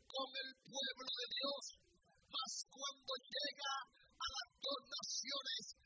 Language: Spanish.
con el pueblo de Dios, mas cuando llega a las dos naciones,